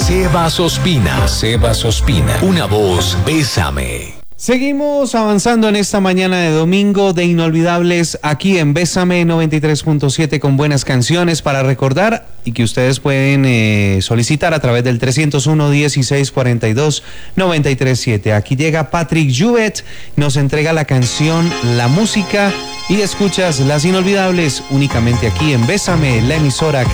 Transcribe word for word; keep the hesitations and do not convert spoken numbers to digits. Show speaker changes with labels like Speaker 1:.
Speaker 1: Sebas Ospina, Sebas Ospina, una voz, Bésame.
Speaker 2: Seguimos avanzando en esta mañana de domingo de inolvidables aquí en Bésame noventa y tres punto siete con buenas canciones para recordar y que ustedes pueden eh, solicitar a través del trescientos uno, dieciséis cuarenta y dos, noventa y tres siete. Aquí llega Patrick Jouvet, nos entrega la canción La Música y escuchas las inolvidables únicamente aquí en Bésame, la emisora que